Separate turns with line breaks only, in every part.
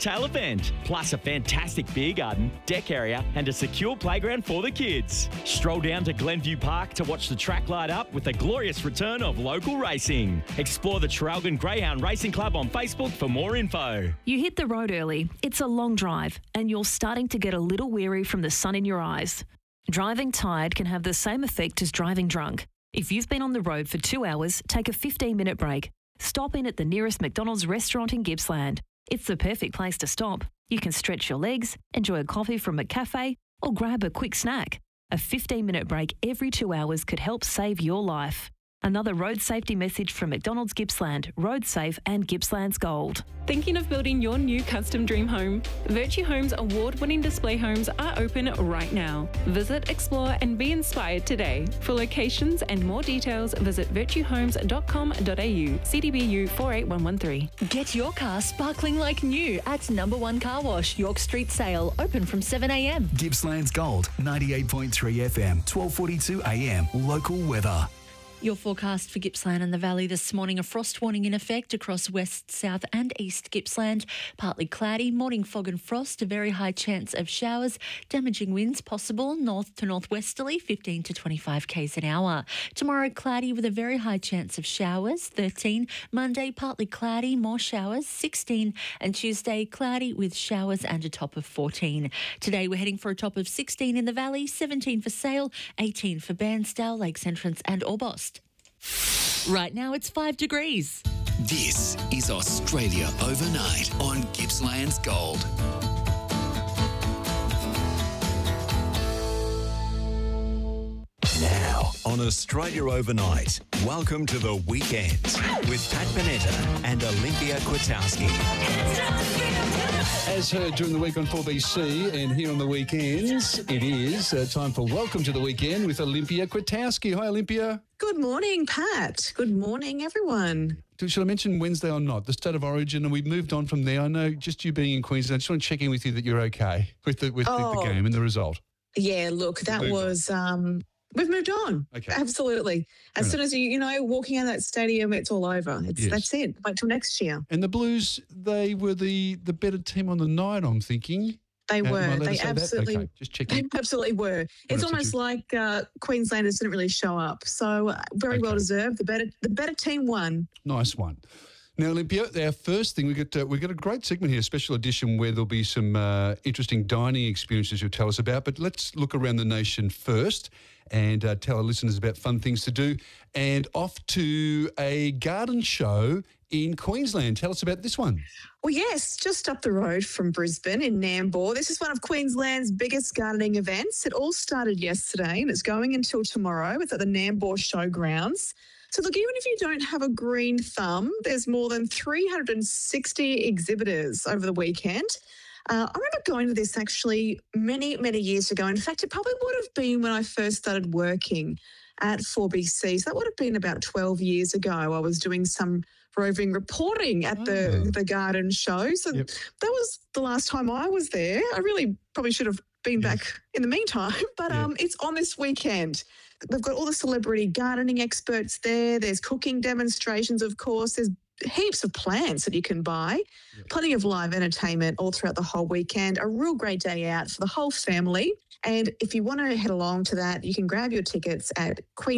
cocktail event, plus a fantastic beer garden, deck area and a secure playground for the kids. Stroll down to Glenview Park to watch the track light up with the glorious return of local racing. Explore the Traralgon Greyhound Racing Club on Facebook for more info.
You hit the road early. It's a long drive and you're starting to get a little weary from the sun in your eyes. Driving tired can have the same effect as driving drunk. If you've been on the road for 2 hours, take a 15-minute break. Stop in at the nearest McDonald's restaurant in Gippsland. It's the perfect place to stop. You can stretch your legs, enjoy a coffee from a cafe, or grab a quick snack. A 15-minute break every 2 hours could help save your life. Another road safety message from McDonald's Gippsland, Road Safe and Gippsland's Gold.
Thinking of building your new custom dream home? Virtue Homes award-winning display homes are open right now. Visit, explore and be inspired today. For locations and more details, visit virtuehomes.com.au, CDBU 48113.
Get your car sparkling like new at Number One Car Wash, York Street Sale, open from 7 a.m.
Gippsland's Gold, 98.3 FM, 12:42 a.m. Local weather.
Your forecast for Gippsland and the Valley this morning, a frost warning in effect across west, south and east Gippsland. Partly cloudy, morning fog and frost, a very high chance of showers, damaging winds possible, north to northwesterly, 15 to 25 k's an hour. Tomorrow, cloudy with a very high chance of showers, 13. Monday, partly cloudy, more showers, 16. And Tuesday, cloudy with showers and a top of 14. Today, we're heading for a top of 16 in the Valley, 17 for Sale, 18 for Bairnsdale, Lakes Entrance and Orbost. Right now it's 5 degrees.
This is Australia Overnight on Gippsland's Gold. Now on Australia Overnight, welcome to the weekend with Pat Panetta and Olympia Kwiatkowski.
As heard during the week on 4BC and here on the weekends, it is time for Welcome to the Weekend with Olympia Kwiatkowski. Hi, Olympia.
Good morning, Pat. Good morning, everyone.
Should I mention Wednesday or not? The state of origin, and we've moved on from there. I know just you being in Queensland, I just want to check in with you that you're okay with the game and the result.
Yeah, look, that was... we've moved on.
Okay.
Absolutely. As soon as you walking out of that stadium, it's all over. That's it. Wait till next year.
And the Blues, they were the better team on the night, I'm thinking.
They were. They absolutely.
Okay, just checking.
They absolutely were. It's almost like Queenslanders didn't really show up. So very well deserved. The better team won.
Nice one. Now, Olympia, our first thing, we've got a great segment here, a special edition where there'll be some interesting dining experiences you'll tell us about. But let's look around the nation first and tell our listeners about fun things to do. And off to a garden show in Queensland. Tell us about this one.
Well, yes, just up the road from Brisbane in Nambour. This is one of Queensland's biggest gardening events. It all started yesterday and it's going until tomorrow. It's at the Nambour Showgrounds. So look, even if you don't have a green thumb, there's more than 360 exhibitors over the weekend. I remember going to this actually many, many years ago. In fact, it probably would have been when I first started working at 4BC. So that would have been about 12 years ago. I was doing some roving reporting at the garden show. So that was the last time I was there. I really probably should have been back in the meantime. But it's on this weekend. They've got all the celebrity gardening experts there. There's cooking demonstrations, of course. There's heaps of plants that you can buy. Plenty of live entertainment all throughout the whole weekend. A real great day out for the whole family. And if you want to head along to that, you can grab your tickets at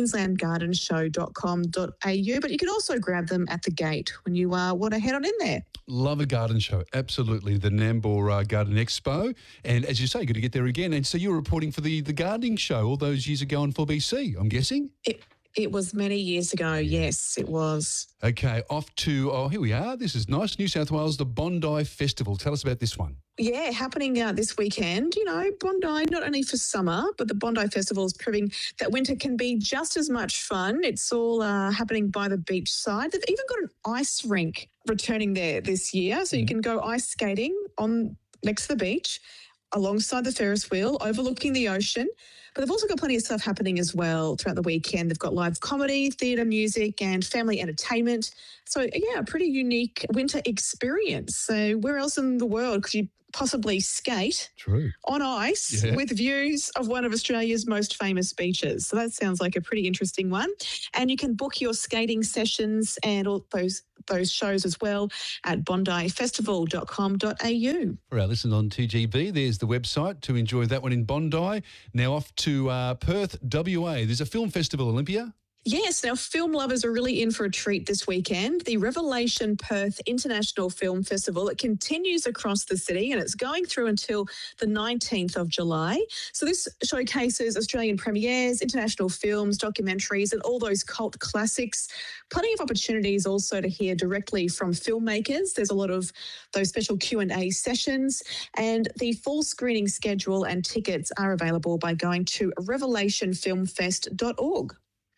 queenslandgardenshow.com.au, but you can also grab them at the gate when you want to head on in there.
Love a garden show, absolutely. The Nambour Garden Expo. And as you say, good to get there again. And so you were reporting for the gardening show all those years ago on 4BC, I'm guessing?
It was many years ago, yes, it was.
Okay, off to, here we are. This is nice. New South Wales, the Bondi Festival. Tell us about this one.
Yeah, happening this weekend. You know, Bondi, not only for summer, but the Bondi Festival is proving that winter can be just as much fun. It's all happening by the beach side. They've even got an ice rink returning there this year, so you can go ice skating next to the beach, alongside the Ferris wheel, overlooking the ocean. But they've also got plenty of stuff happening as well throughout the weekend. They've got live comedy, theatre, music and family entertainment. So, yeah, a pretty unique winter experience. So where else in the world could you possibly skate
True.
on ice with views of one of Australia's most famous beaches. So that sounds like a pretty interesting one. And you can book your skating sessions and all those shows as well at bondifestival.com.au.
For our listeners on 2GB, there's the website to enjoy that one in Bondi. Now off to Perth, WA. There's a film festival, Olympia.
Yes, now film lovers are really in for a treat this weekend. The Revelation Perth International Film Festival, it continues across the city and it's going through until the 19th of July. So this showcases Australian premieres, international films, documentaries and all those cult classics. Plenty of opportunities also to hear directly from filmmakers. There's a lot of those special Q&A sessions and the full screening schedule and tickets are available by going to revelationfilmfest.org.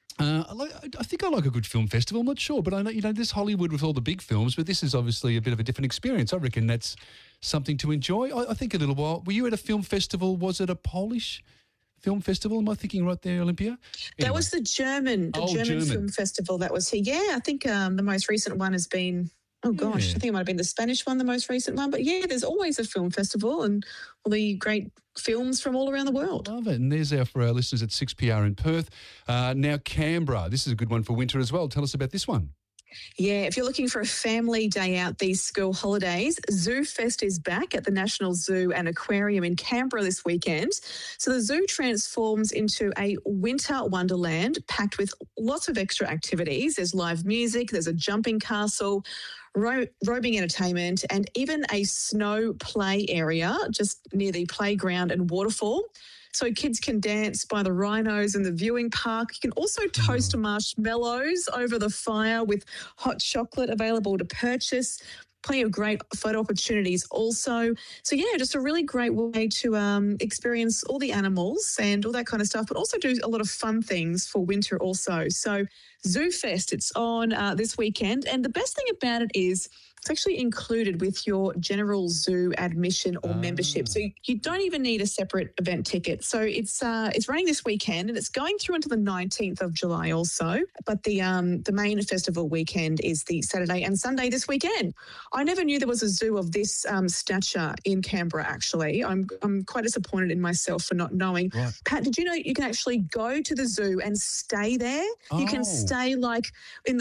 I think I like a good film festival. I'm not sure, but I know, there's Hollywood with all the big films, but this is obviously a bit of a different experience. I reckon that's something to enjoy. I think a little while. Were you at a film festival? Was it a Polish film festival? Am I thinking right there, Olympia? Anyway.
That was the German film festival that was here. Yeah, I think the most recent one has been, I think it might have been the Spanish one, the most recent one. But yeah, there's always a film festival and all the great films from all around the world.
Love it. And there's for our listeners at 6PR in Perth. Now Canberra. This is a good one for winter as well. Tell us about this one.
Yeah, if you're looking for a family day out these school holidays, Zoo Fest is back at the National Zoo and Aquarium in Canberra this weekend. So the zoo transforms into a winter wonderland packed with lots of extra activities. There's live music, there's a jumping castle, roving entertainment and even a snow play area just near the playground and waterfall. So kids can dance by the rhinos in the viewing park. You can also toast marshmallows over the fire with hot chocolate available to purchase. Plenty of great photo opportunities also. So, yeah, just a really great way to experience all the animals and all that kind of stuff, but also do a lot of fun things for winter also. So Zoo Fest, it's on this weekend. And the best thing about it is it's actually included with your general zoo admission or membership. So you don't even need a separate event ticket. So it's running this weekend and it's going through until the 19th of July also. But the main festival weekend is the Saturday and Sunday this weekend. I never knew there was a zoo of this stature in Canberra, actually. I'm quite disappointed in myself for not knowing. Right. Pat, did you know you can actually go to the zoo and stay there? Oh. You can stay in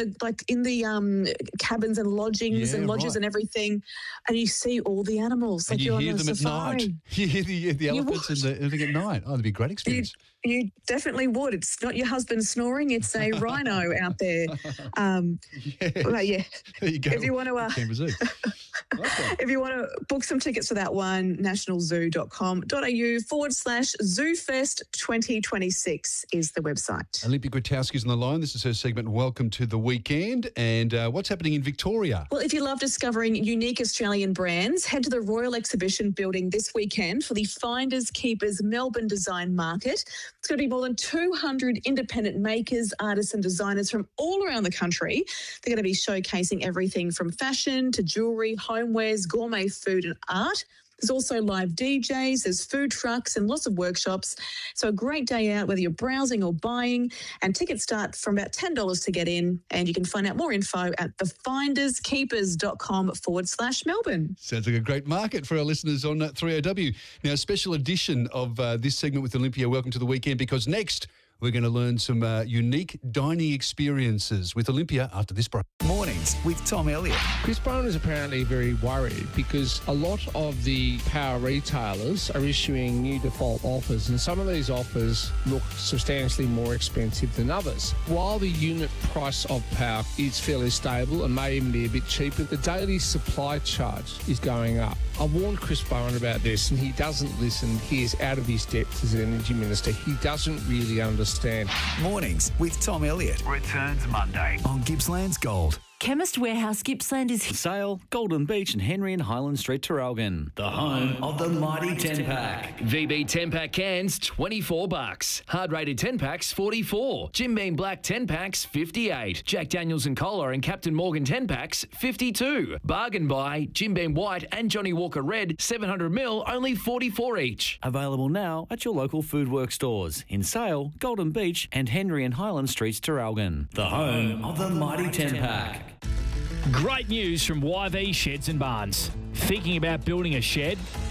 the cabins and lodgings and lodges and everything, and you see all the animals.
And
you
hear them
safari.
At night. You hear the elephants and everything at night. Oh, that'd be a great experience.
You definitely would. It's not your husband snoring, it's a rhino out there. But yeah.
There you go.
If you want to if you want to book some tickets for that one, nationalzoo.com.au/ZooFest 2026 is the website.
Olympia Grotowski's on the line. This is her segment, Welcome to the Weekend. And what's happening in Victoria?
Well, if you love discovering unique Australian brands, head to the Royal Exhibition Building this weekend for the Finders Keepers Melbourne Design Market. It's going to be more than 200 independent makers, artists and designers from all around the country. They're going to be showcasing everything from fashion to jewellery, homewares, gourmet food and art. There's also live DJs, there's food trucks and lots of workshops. So a great day out, whether you're browsing or buying. And tickets start from about $10 to get in. And you can find out more info at thefinderskeepers.com/Melbourne.
Sounds like a great market for our listeners on 3OW. Now, a special edition of this segment with Olympia, Welcome to the Weekend, because next we're going to learn some unique dining experiences with Olympia after this break.
Mornings with Tom Elliott.
Chris Brown is apparently very worried because a lot of the power retailers are issuing new default offers, and some of these offers look substantially more expensive than others. While the unit price of power is fairly stable and may even be a bit cheaper, the daily supply charge is going up. I warned Chris Bowen about this and he doesn't listen. He is out of his depth as an energy minister. He doesn't really understand.
Mornings with Tom Elliott. Returns Monday on Gippsland's Gold.
Chemist Warehouse Gippsland is
Sale, Golden Beach and Henry and Highland Street, Traralgon. The home of the mighty 10-pack. VB 10-pack cans, $24. Hard rated 10-packs, $44. Jim Beam Black 10-packs, $58. Jack Daniels and Cola and Captain Morgan 10-packs, $52. Bargain buy, Jim Beam White and Johnny Walker Red, 700ml, only $44 each. Available now at your local Foodworks stores in Sale, Golden Beach and Henry and Highland Streets, Traralgon. The home of the mighty 10-pack.
Great news from YV Sheds and Barns. Thinking about building a shed?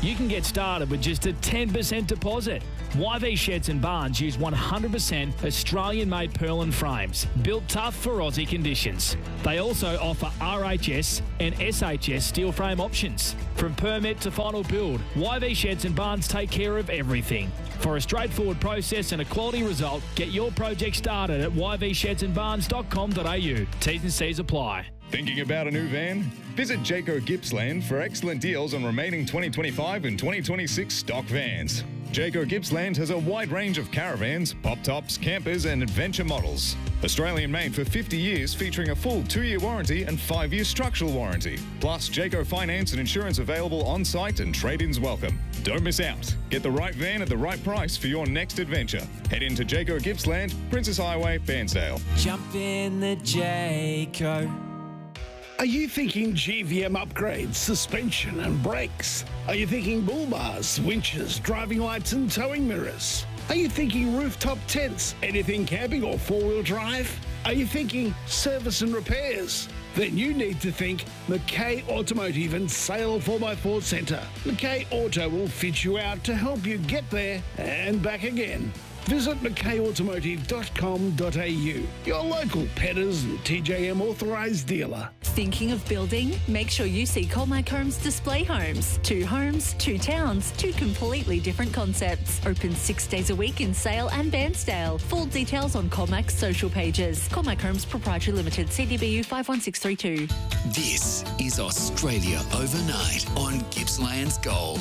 You can get started with just a 10% deposit. YV Sheds and Barns use 100% Australian-made purlin frames, built tough for Aussie conditions. They also offer RHS and SHS steel frame options. From permit to final build, YV Sheds and Barns take care of everything. For a straightforward process and a quality result, get your project started at yvsheddsandbarns.com.au. T's and C's apply.
Thinking about a new van? Visit Jayco Gippsland for excellent deals on remaining 2025 and 2026 stock vans. Jayco Gippsland has a wide range of caravans, pop-tops, campers and adventure models. Australian made for 50 years, featuring a full 2-year warranty and 5-year structural warranty. Plus, Jayco finance and insurance available on-site and trade-ins welcome. Don't miss out. Get the right van at the right price for your next adventure. Head into Jayco Gippsland, Princess Highway, Bairnsdale.
Jump in the Jayco.
Are you thinking GVM upgrades, suspension and brakes? Are you thinking bull bars, winches, driving lights and towing mirrors? Are you thinking rooftop tents, anything camping or four-wheel drive? Are you thinking service and repairs? Then you need to think McKay Automotive and Sale 4x4 Centre. McKay Auto will fit you out to help you get there and back again. Visit mckayautomotive.com.au, your local Petters and TJM authorised dealer.
Thinking of building? Make sure you see Colmac Homes Display Homes. 2 homes, 2 towns, 2 completely different concepts. Open 6 days a week in Sale and Bairnsdale. Full details on Colmac's social pages. Colmac Homes Proprietary Limited, CDBU 51632.
This is Australia Overnight on Gippsland's Gold.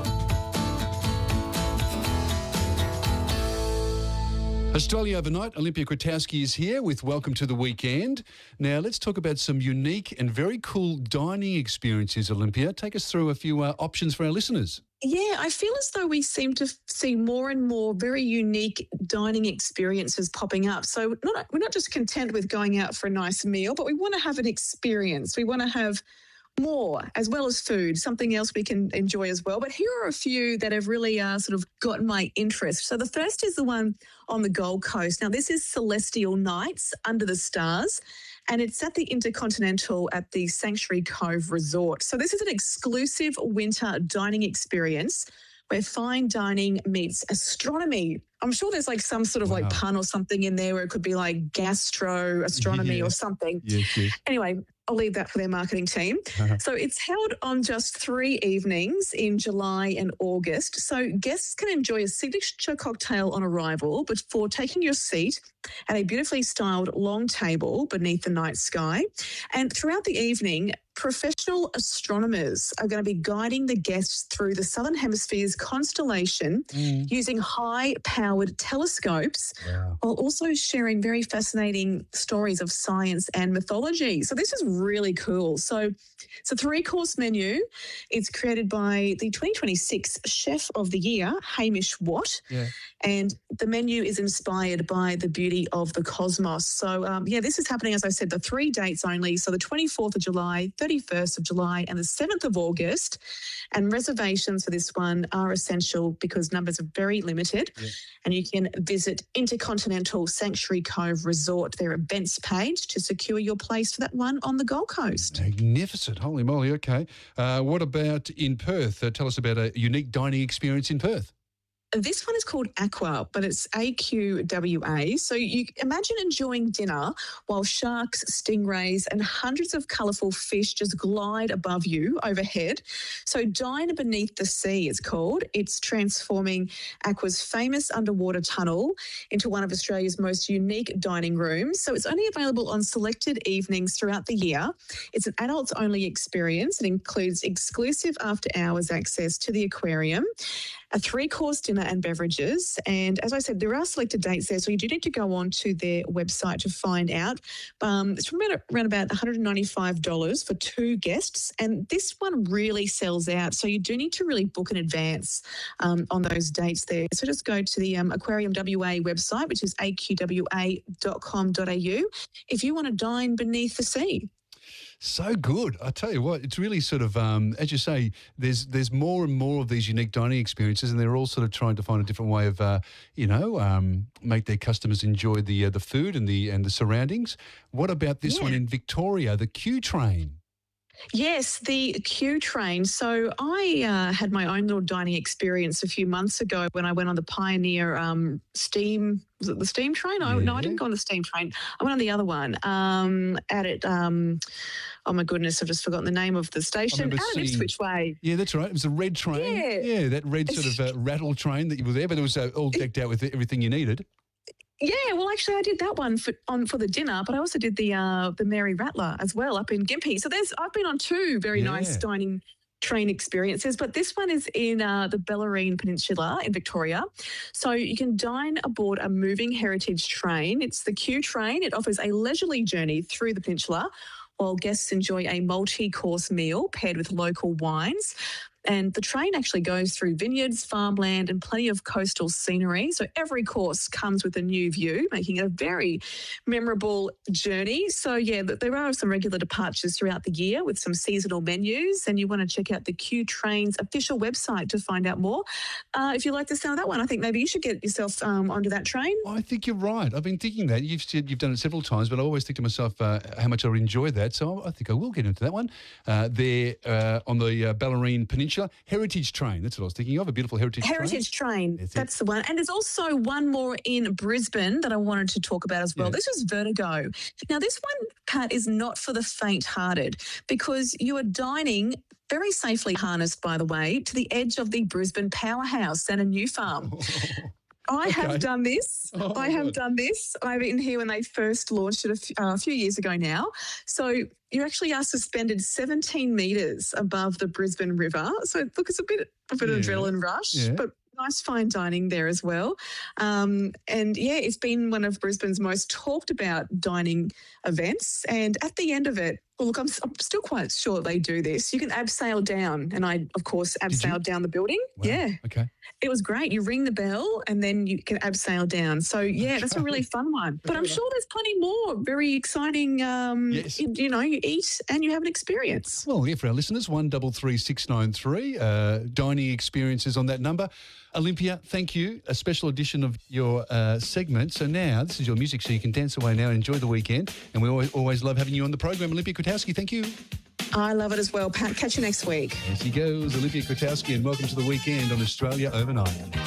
Australia Overnight, Olympia Kwiatkowski is here with Welcome to the Weekend. Now, let's talk about some unique and very cool dining experiences, Olympia. Take us through a few options for our listeners.
Yeah, I feel as though we seem to see more and more very unique dining experiences popping up. So we're not just content with going out for a nice meal, but we want to have an experience. We want to have more, as well as food, something else we can enjoy as well. But here are a few that have really sort of got my interest. So the first is the one on the Gold Coast. Now, this is Celestial Nights Under the Stars, and it's at the Intercontinental at the Sanctuary Cove Resort. So this is an exclusive winter dining experience where fine dining meets astronomy. I'm sure there's like some sort of like pun or something in there where it could be like gastro astronomy or something.
Yes.
Anyway, I'll leave that for their marketing team. So it's held on just 3 evenings in July and August. So guests can enjoy a signature cocktail on arrival before taking your seat at a beautifully styled long table beneath the night sky. And throughout the evening, professional astronomers are going to be guiding the guests through the Southern Hemisphere's constellation using high-powered telescopes while also sharing very fascinating stories of science and mythology. So this is really cool. So it's a 3-course menu. It's created by the 2026 Chef of the Year, Hamish Watt. And the menu is inspired by the beauty of the cosmos. So, this is happening, as I said, the 3 dates only. So the 24th of July, 31st of July and the 7th of August. And reservations for this one are essential because numbers are very limited. And you can visit Intercontinental Sanctuary Cove Resort, their events page, to secure your place for that one on the Gold Coast.
Magnificent. Holy moly. Okay. What about in Perth? Tell us about a unique dining experience in Perth.
This one is called Aqua, but it's AQWA. So you imagine enjoying dinner while sharks, stingrays and hundreds of colourful fish just glide above you overhead. So Dine Beneath the Sea, it's called. It's transforming Aqua's famous underwater tunnel into one of Australia's most unique dining rooms. So it's only available on selected evenings throughout the year. It's an adults-only experience. It includes exclusive after-hours access to the aquarium, a 3-course dinner and beverages. And as I said, there are selected dates there, so you do need to go on to their website to find out. It's around about $195 for 2 guests, and this one really sells out. So you do need to really book in advance on those dates there. So just go to the Aquarium WA website, which is aqwa.com.au, if you want to dine beneath the sea.
So good. I tell you what, it's really sort of, as you say, there's more and more of these unique dining experiences, and they're all sort of trying to find a different way of, make their customers enjoy the food and the surroundings. What about this one in Victoria, the Q Train?
Yes, the Q train. So I had my own little dining experience a few months ago when I went on the Pioneer steam. Was it the steam train? No, I didn't go on the steam train. I went on the other one. Oh my goodness, I've just forgotten the name of the station. Out of Ipswich Way.
Yeah, that's right. It was a red train. Yeah, that red sort of rattle train that you were there, but it was all decked out with everything you needed.
Yeah, well, actually, I did that one for the dinner, but I also did the Mary Rattler as well up in Gympie. So I've been on two very nice dining train experiences, but this one is in the Bellarine Peninsula in Victoria. So you can dine aboard a moving heritage train. It's the Q train. It offers a leisurely journey through the peninsula while guests enjoy a multi-course meal paired with local wines. And the train actually goes through vineyards, farmland, and plenty of coastal scenery. So every course comes with a new view, making it a very memorable journey. So, yeah, there are some regular departures throughout the year with some seasonal menus, and you want to check out the Q Train's official website to find out more. If you like the sound of that one, I think maybe you should get yourself onto that train.
I think you're right. I've been thinking that. You've said you've done it several times, but I always think to myself how much I would enjoy that. So I think I will get into that one. There on the Bellarine Peninsula. Heritage Train, that's what I was thinking of, a beautiful heritage train.
That's the one. And there's also one more in Brisbane that I wanted to talk about as well. This was Vertigo. Now, this one, Pat, is not for the faint-hearted because you are dining very safely harnessed, by the way, to the edge of the Brisbane powerhouse and a new farm. I have done this. Done this. I've eaten here when they first launched it a few years ago now. So you actually are suspended 17 metres above the Brisbane River. So look, it's a bit of an adrenaline rush, but nice fine dining there as well. And yeah, it's been one of Brisbane's most talked about dining events. And at the end of it, well, look, I'm still quite sure they do this. You can abseil down. And I, of course, abseiled down the building. Wow. Yeah.
Okay.
It was great. You ring the bell and then you can abseil down. So, yeah, that's a really fun one. But I'm sure there's plenty more very exciting, you know, you eat and you have an experience.
Well, yeah, for our listeners, 133693, dining experiences on that number. Olympia, thank you. A special edition of your segment. So now, this is your music, so you can dance away now and enjoy the weekend. And we always love having you on the program. Olympia Kwiatkowski, thank you.
I love it as well, Pat. Catch you next week.
There she goes, Olympia Kwiatkowski, and welcome to the weekend on Australia Overnight.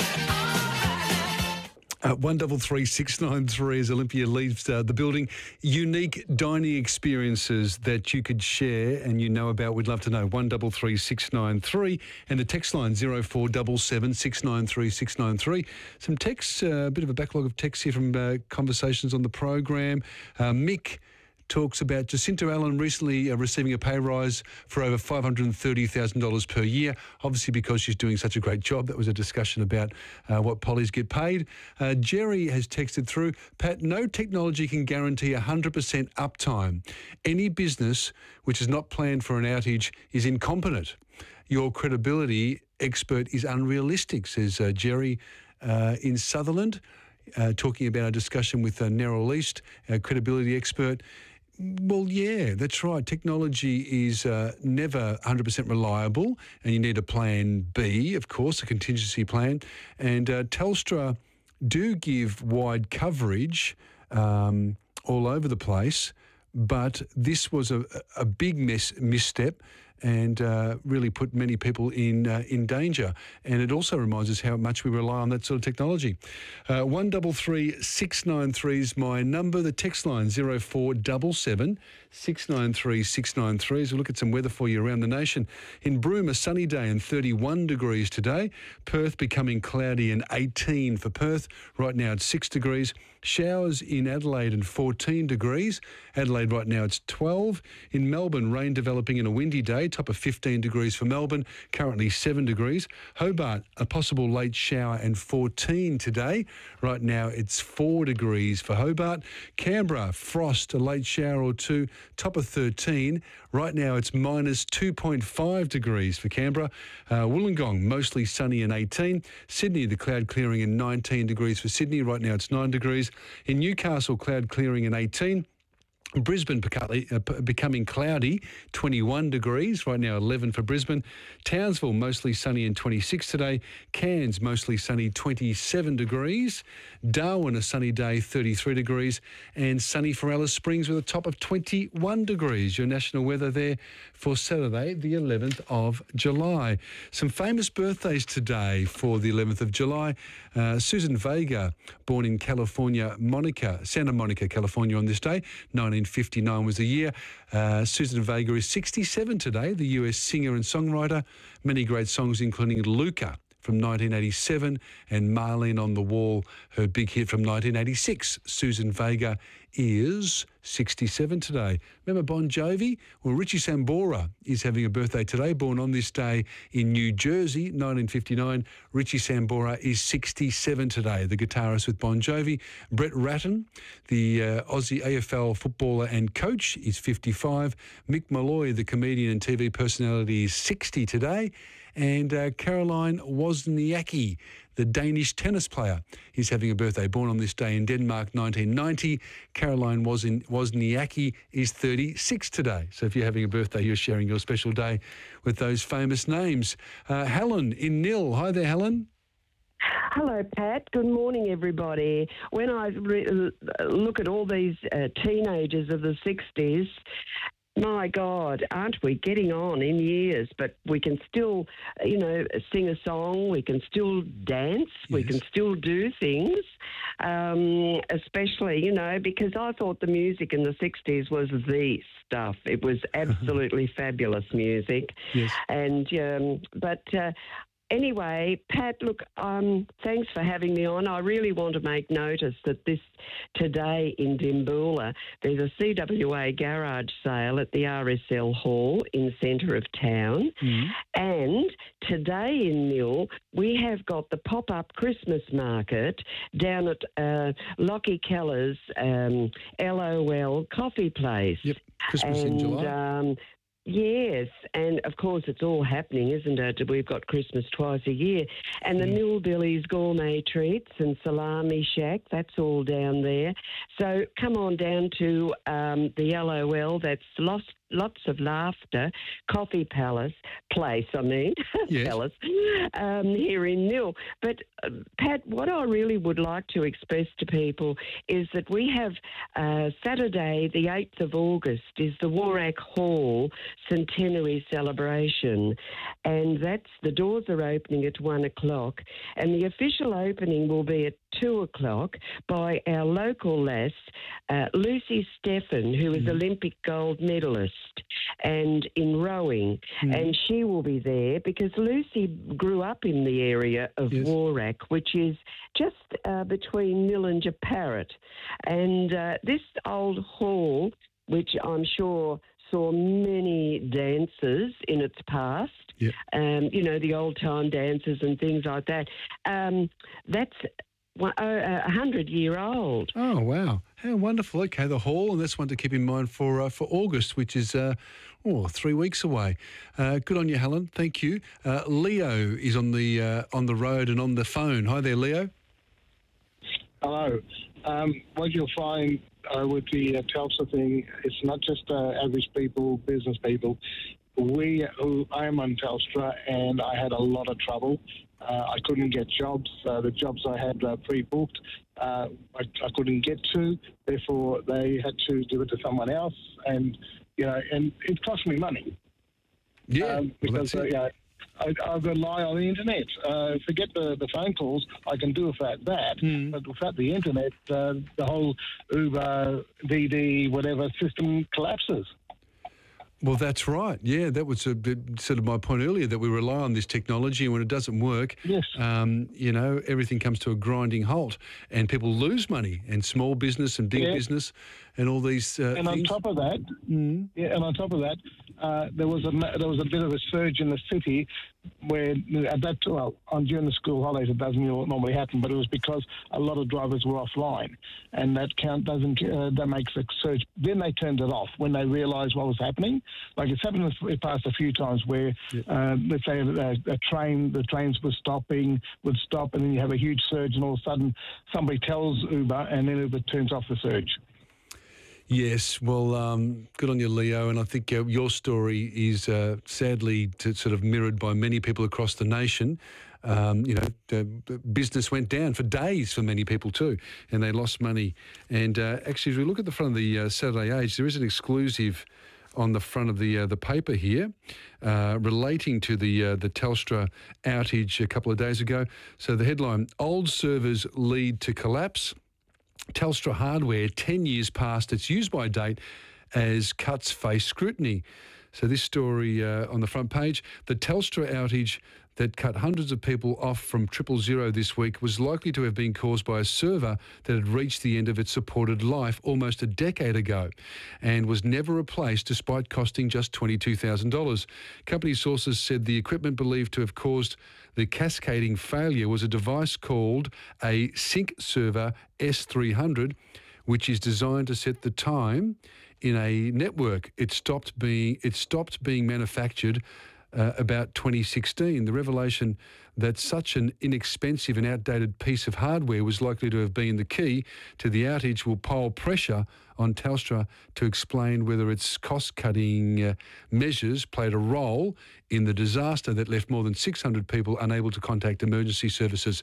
133693 as Olympia leaves the building. Unique dining experiences that you could share and you know about, we'd love to know. 133693 and the text line 0477 693 693. Some texts, a bit of a backlog of texts here from conversations on the program. Mick talks about Jacinta Allen recently receiving a pay rise for over $530,000 per year, obviously because she's doing such a great job. That was a discussion about what pollies get paid. Jerry has texted through, Pat, no technology can guarantee 100% uptime. Any business which is not planned for an outage is incompetent. Your credibility expert is unrealistic, says Jerry in Sutherland. Talking about a discussion with Nerol East, our credibility expert. Well, yeah, that's right. Technology is never 100% reliable, and you need a plan B, of course, a contingency plan. And Telstra do give wide coverage all over the place, but this was a big misstep and really put many people in danger. And it also reminds us how much we rely on that sort of technology. 133693 is my number. The text line 0477 693 693 as we look at some weather for you around the nation. In Broome, a sunny day and 31 degrees today. Perth becoming cloudy and 18 for Perth. Right now it's 6 degrees. Showers in Adelaide and 14 degrees. Adelaide right now it's 12. In Melbourne, rain developing and a windy day, top of 15 degrees for Melbourne, currently 7 degrees. Hobart, a possible late shower and 14 today. Right now it's 4 degrees for Hobart. Canberra, frost, a late shower or two, top of 13. Right now it's minus 2.5 degrees for Canberra. Wollongong, mostly sunny and 18. Sydney, the cloud clearing and 19 degrees for Sydney. Right now it's 9 degrees. In Newcastle, cloud clearing and 18. Brisbane becoming cloudy, 21 degrees. Right now, 11 for Brisbane. Townsville, mostly sunny and 26 today. Cairns, mostly sunny, 27 degrees. Darwin, a sunny day, 33 degrees. And sunny for Alice Springs with a top of 21 degrees. Your national weather there for Saturday, the 11th of July. Some famous birthdays today for the 11th of July. Susan Vega, born in Santa Monica, California on this day, 1959 was the year. Susan Vega is 67 today, the US singer and songwriter. Many great songs, including Luca from 1987 and Marlene on the Wall, her big hit from 1986. Susan Vega is 67 today. Remember Bon Jovi? Well, Richie Sambora is having a birthday today, born on this day in New Jersey, 1959. Richie Sambora is 67 today, the guitarist with Bon Jovi. Brett Ratton, the Aussie AFL footballer and coach, is 55. Mick Malloy, the comedian and TV personality, is 60 today. And Caroline Wozniacki, the Danish tennis player, is having a birthday, born on this day in Denmark, 1990. Caroline Wozniacki is 36 today. So if you're having a birthday, you're sharing your special day with those famous names. Helen in Nil. Hi there, Helen.
Hello, Pat. Good morning, everybody. When I look at all these teenagers of the 60s, my God, aren't we getting on in years? But we can still, sing a song. We can still dance. Yes. We can still do things, especially, because I thought the music in the 60s was the stuff. It was absolutely fabulous music. Yes. And, anyway, Pat, look, thanks for having me on. I really want to make notice that today in Dimboola, there's a CWA garage sale at the RSL Hall in the centre of town. Mm. And today in Nil, we have got the pop-up Christmas market down at Lockie Keller's LOL coffee place.
Yep, Christmas in July.
Yes, and of course it's all happening, isn't it? We've got Christmas twice a year. And the Millbillies Gourmet Treats and Salami Shack, that's all down there. So come on down to the LOL, that's Lots of Laughter, Coffee Palace, yes. Palace, here in Nil. But, Pat, what I really would like to express to people is that we have Saturday, the 8th of August, is the Warrack Hall Centenary Celebration. And the doors are opening at 1 o'clock. And the official opening will be at 2 o'clock by our local lass, Lucy Steffen, who is Olympic gold medalist and in rowing. And she will be there because Lucy grew up in the area of Warrack, which is just between Nil and Japarrit. And this old hall, which I'm sure saw many dances in its past, the old-time dances and things like that, that's 100-year-old.
Oh, wow. How wonderful. Okay, the hall, and that's one to keep in mind for August, which is 3 weeks away. Good on you, Helen. Thank you. Leo is on the road and on the phone. Hi there, Leo.
Hello. What you'll find with the Telstra thing, it's not just average people, business people. I am on Telstra, and I had a lot of trouble. I couldn't get jobs. The jobs I had pre-booked, I couldn't get to. Therefore, they had to give it to someone else, and it cost me money.
Yeah,
because I rely on the internet. Forget the phone calls. I can do without that, but without the internet, the whole Uber, DD, whatever system collapses.
Well, that's right. Yeah, that was sort of my point earlier, that we rely on this technology, and when it doesn't work, everything comes to a grinding halt, and people lose money, and small business and big business and all these things.
On top of that, there was a bit of a surge in the city where during the school holidays it doesn't normally happen, but it was because a lot of drivers were offline, and that that makes a surge. Then they turned it off when they realised what was happening. Like it's happened in the past a few times where let's say the trains would stop, and then you have a huge surge, and all of a sudden somebody tells Uber, and then Uber turns off the surge.
Yes, well, good on you, Leo. And I think your story is sadly sort of mirrored by many people across the nation. Business went down for days for many people too, and they lost money. And actually, as we look at the front of the Saturday Age, there is an exclusive on the front of the paper here relating to the Telstra outage a couple of days ago. So the headline, old servers lead to collapse. Telstra hardware 10 years past its use-by date as cuts face scrutiny. So this story on the front page, the Telstra outage that cut hundreds of people off from 000 this week was likely to have been caused by a server that had reached the end of its supported life almost a decade ago and was never replaced despite costing just $22,000. Company sources said the equipment believed to have caused the cascading failure was a device called a Sync Server S300, which is designed to set the time in a network. It stopped being manufactured about 2016. The revelation that such an inexpensive and outdated piece of hardware was likely to have been the key to the outage will pile pressure on Telstra to explain whether its cost-cutting measures played a role in the disaster that left more than 600 people unable to contact emergency services.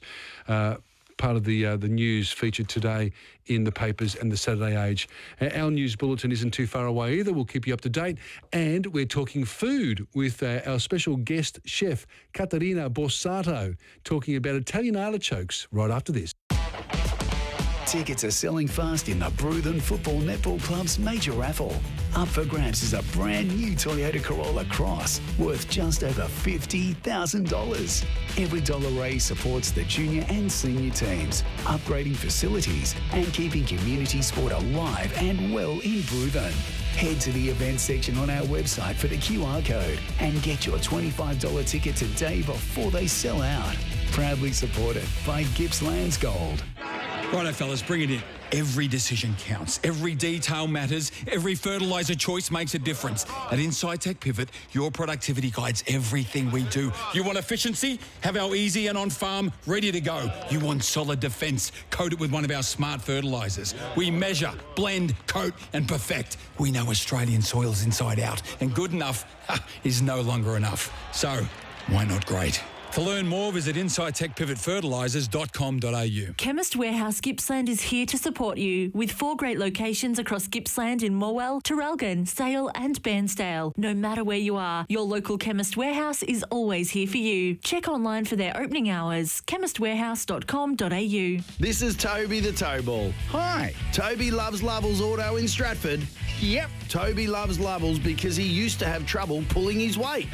Part of the news featured today in the papers and the Saturday Age. Our news bulletin isn't too far away either. We'll keep you up to date. And we're talking food with our special guest chef, Caterina Borsato, talking about Italian artichokes right after this.
Tickets are selling fast in the Bruthen Football Netball Club's major raffle. Up for grabs is a brand new Toyota Corolla Cross worth just over $50,000. Every dollar raised supports the junior and senior teams, upgrading facilities and keeping community sport alive and well in Bruthen. Head to the events section on our website for the QR code and get your $25 ticket today before they sell out. Proudly supported by Gippsland's Gold.
Righto, fellas, bring it in. Every decision counts. Every detail matters. Every fertiliser choice makes a difference. At Inside Tech Pivot, your productivity guides everything we do. You want efficiency? Have our easy and on-farm ready to go. You want solid defence? Coat it with one of our smart fertilisers. We measure, blend, coat and perfect. We know Australian soils inside out, and good enough is no longer enough. So, why not great? To learn more, visit InsideTechPivotFertilisers.com.au.
Chemist Warehouse Gippsland is here to support you with 4 great locations across Gippsland in Morwell, Traralgon, Sale and Bairnsdale. No matter where you are, your local Chemist Warehouse is always here for you. Check online for their opening hours, chemistwarehouse.com.au.
This is Toby the Towball. Hi. Toby loves Lovells Auto in Stratford. Yep. Toby loves Lovells because he used to have trouble pulling his weight.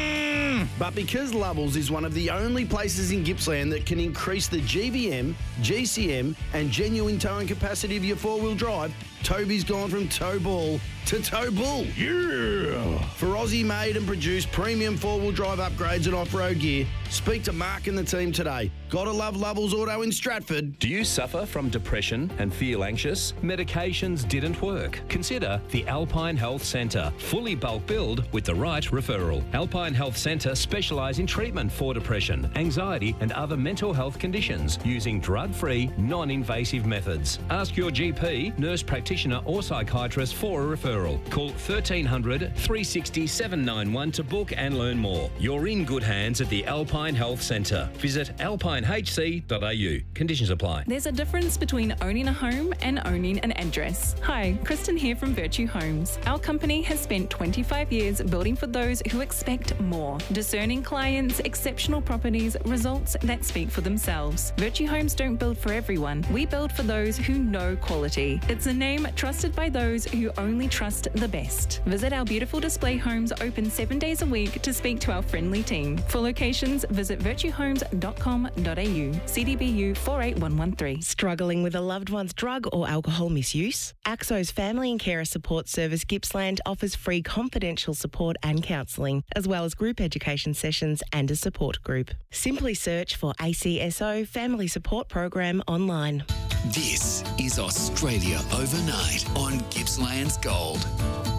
But because Lovells is one of the only places in Gippsland that can increase the GVM, GCM and genuine towing capacity of your four-wheel drive, Toby's gone from tow ball to tow bull. Yeah! For Aussie-made and produced premium four-wheel drive upgrades and off-road gear, speak to Mark and the team today. Gotta love Lovells Auto in Stratford.
Do you suffer from depression and feel anxious? Medications didn't work? Consider the Alpine Health Centre. Fully bulk billed with the right referral. Alpine Health Centre specialise in treatment for depression, anxiety and other mental health conditions using drug-free, non-invasive methods. Ask your GP, nurse practitioner or psychiatrist for a referral. Call 1300 360 791 to book and learn more. You're in good hands at the Alpine Health Centre. Visit alpinehc.au. Conditions apply.
There's a difference between owning a home and owning an address. Hi, Kristen here from Virtue Homes. Our company has spent 25 years building for those who expect more. Discerning clients, exceptional properties, results that speak for themselves. Virtue Homes don't build for everyone. We build for those who know quality. It's a name trusted by those who only trust the best. Visit our beautiful display homes open 7 days a week to speak to our friendly team. For locations, visit virtuehomes.com.au. CDBU 48113.
Struggling with a loved one's drug or alcohol misuse? AXO's Family and Carer Support Service Gippsland offers free confidential support and counselling, as well as group education sessions and a support group. Simply search for ACSO Family Support Program online.
This is Australia Overnight on Gippsland's Gold.